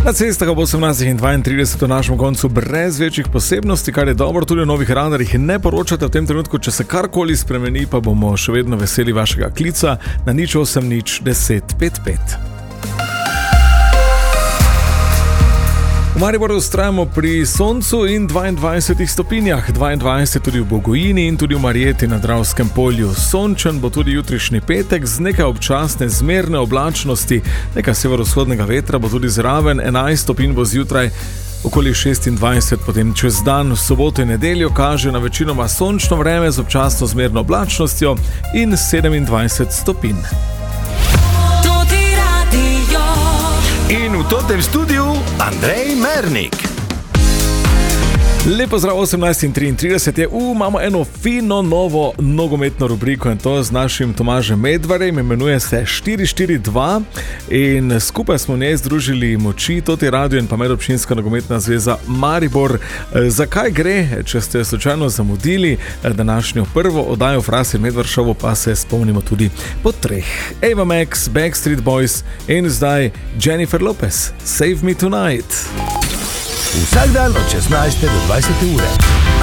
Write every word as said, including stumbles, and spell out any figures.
Na cestah ob osemnajstih in dvaintrideset v našem koncu brez večjih posebnosti, kar je dobro, tudi o novih radarjih ne poročate v tem trenutku. Če se karkoli spremeni, pa bomo še vedno veseli vašega klica na nič osem nič deset pet pet. V Mariboru vztrajamo pri soncu in dvaindvajsetih stopinjah, dvaindvajset tudi v Bogojini in tudi v Marjeti na Dravskem polju. Sončen bo tudi jutrišnji petek z nekaj občasne zmerne oblačnosti, nekaj severovzhodnega vetra bo tudi zraven, enajst stopinj bo zjutraj, okoli šestindvajset, potem čez dan v soboto in nedeljo kaže na večinoma sončno vreme z občasno zmerno oblačnostjo in sedemindvajset stopinj. In v totem studiu Andrej Mernik. Lepo zdrav, osemnajst in triintrideset je, u, imamo eno fino novo nogometno rubriko in to z našim Tomažem Medvarjem, imenuje se štiri štiri dva in skupaj smo v njej združili moči, Toti radio in pa Medobčinska nogometna zveza Maribor. Zakaj gre, če ste slučajno zamudili današnjo prvo oddajo Fras in Medvar šovu, pa se spomnimo tudi po treh. Ava Max, Backstreet Boys in zdaj Jennifer Lopez, Save Me Tonight. Vsak dan od šestnajste do dvajsete ure.